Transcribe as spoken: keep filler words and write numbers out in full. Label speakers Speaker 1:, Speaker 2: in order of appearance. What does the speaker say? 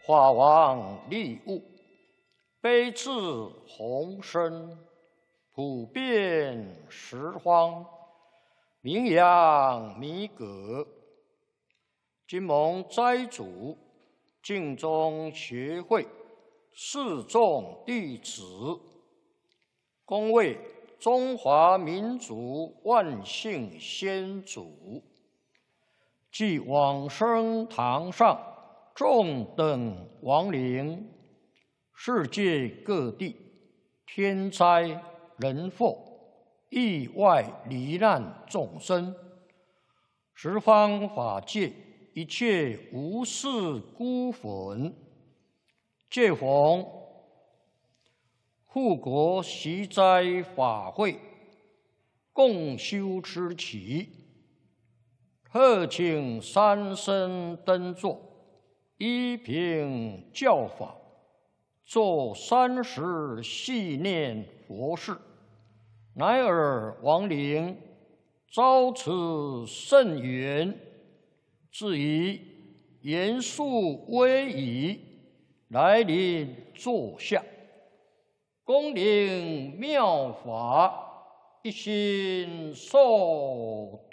Speaker 1: 法王利物，悲智宏深，普遍十方，名扬弥革。今蒙斋主净宗学会四众弟子，恭为中华民族万姓先祖，即往生堂上众等亡灵，世界各地天灾人祸、意外罹难众生，十方法界一切无事孤魂，借逢护国习斋法会，共修持期，特请三僧登座，依凭教法，做三时系念佛事，乃尔亡灵遭此甚缘，至以严肃威仪来临座下，恭领妙法，一心受。